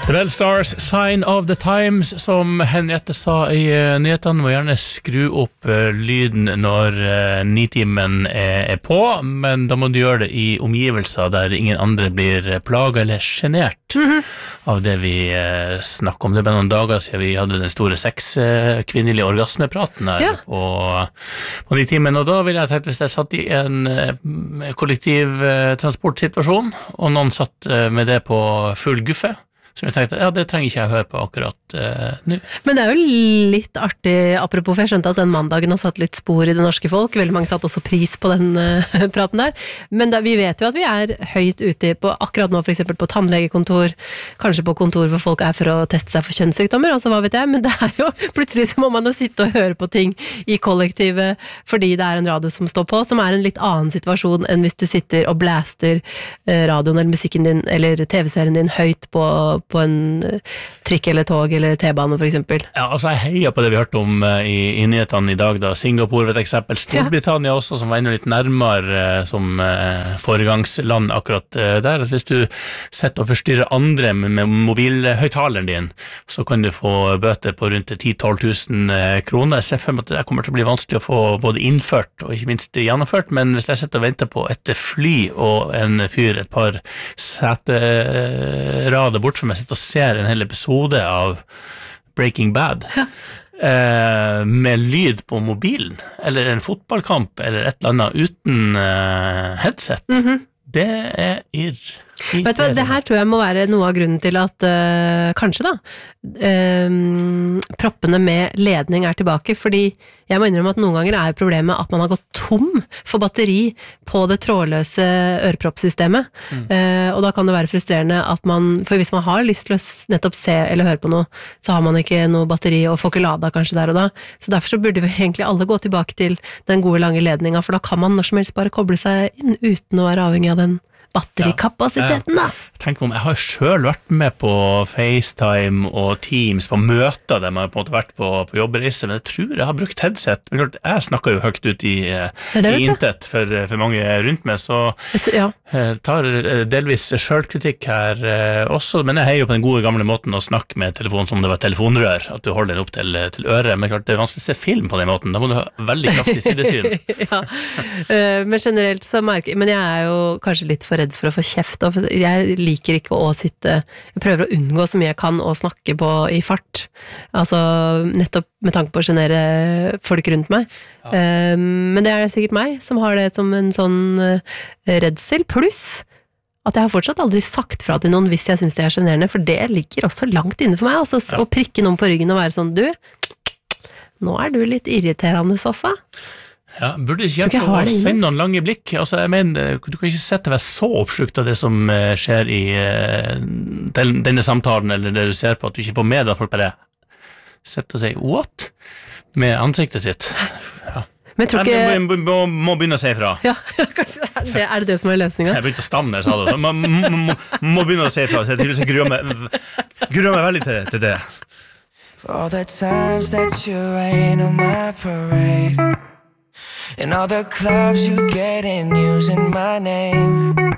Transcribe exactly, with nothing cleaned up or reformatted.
Red Stars, Sign of the Times, som Henriette sa i uh, nyhetene, må gjerne skru opp uh, lyden når uh, nitimen er, er på, men da må du gjøre det i omgivelser der ingen andre blir plaget eller genert mm-hmm. av det vi uh, snakker om. Det er bare noen dager siden vi hadde den store seks uh, kvinnelige orgasmepraten her ja. på, på nitimen, og da ville jeg tenkt hvis jeg satt i en uh, kollektiv uh, transportsituasjon, og noen satt uh, med det på full guffe, så jeg tenkte, ja, det trenger ikke jeg høre på akkurat uh, nå. Men det er jo litt artig, apropos, for jeg skjønte at den mandagen har satt litt spor i det norske folk, veldig mange satt også pris på den uh, praten der, men da, vi vet jo at vi er høyt ute på, akkurat nå for eksempel på tannlegekontor, kanskje på kontor hvor folk er for å teste seg for kjønnssykdommer, altså hva vet jeg, men det er jo, plutselig så må man jo sitte og høre på ting i kollektivet, fordi det er en radio som står på, som er en litt annen situasjon enn hvis du sitter og blaster uh, radioen eller musikken din, eller tv-serien din høyt på på en trikk eller tog eller T-bane for eksempel. Ja, altså jeg heier på det vi hørte om uh, i, i nyhetene i dag da. Singapore ved et eksempel, Storbritannia ja. også, som var enda litt nærmere uh, som uh, foregangsland akkurat uh, der. At hvis du setter og forstyrrer andre med, med mobilhøyttaleren din, så kan du få bøter på rundt ti til tolv tusen uh, kroner. Jeg ser for meg at det kommer til å bli vanskelig å få både innført og ikke minst gjennomført, men hvis jeg setter og venter på et fly og en fyr, et par seterader bort fra meg, sitter og ser en hel episode av Breaking Bad ja. eh, med lyd på mobilen, eller en fotballkamp, eller et eller annet uten eh, headset, mm-hmm. det er irr. Vet du hva, det her tror jeg må være noe av grunnen til at uh, kanskje da uh, proppene med ledning er tilbake, fordi jeg må innrømme at noen ganger er problemet at man har gått tom for batteri på det trådløse øreproppsystemet, mm. uh, og da kan det være frustrerende at man, for hvis man har lyst til å nettopp se eller høre på noe, så har man ikke noe batteri og får ikke lada kanskje der og da, så derfor så burde vi egentlig alle gå tilbake til den gode lange ledninga, for da kan man når som helst bare koble seg inn uten å være avhengig av den batterikapasiteten da. Tenk om, jeg har selv vært med på FaceTime og Teams på møter der man har på en måte vært på, på jobbreise, men jeg tror jeg har brukt headset. Jeg snakker jo høyt ut i, det, i intet for, for mange rundt meg, så ja. jeg tar delvis selvkritikk her også, men jeg heier jo på den gode gamle måten å snakke med telefonen som det var telefonrør, at du holder den opp til, til øret, men klart det er vanskelig å se film på den måten, da må du ha veldig kraftig sidesyn. ja, men generelt så merker men jeg er jo kanskje litt for redd for å få kjeft, og jeg liker ikke å sitte, jeg prøver å unngå så mye jeg kan å snakke på i fart, altså nettopp med tanke på å genere folk rundt meg, ja. um, men det er sikkert meg som har det som en sånn uh, redsel, pluss at jeg har fortsatt aldri sagt fra til noen hvis jeg synes det er generende, for det ligger også langt inne for meg, altså ja. Å prikke noen på ryggen og være sånn, du, nå er du litt irriterende, Sassa. Ja, burde ikke hjelpe å sende noen lange blikk. Altså, jeg mener, du kan ikke sette deg så oppslukt av det som skjer i uh, den, denne samtalen, eller det du ser på, at du ikke får med deg at folk bare setter og sier, what? Med ansiktet sitt. Ja. Men jeg tror ikke... Jeg må, må, må begynne å si fra. Ja, kanskje er det er det som er løsningen. Jeg begynte å stamme, jeg sa det. Må, må, må, må begynne å si fra, så jeg gruer meg, gruer meg veldig til, til det. For all the times that you rain on my parade, and all the clubs you get in using my name,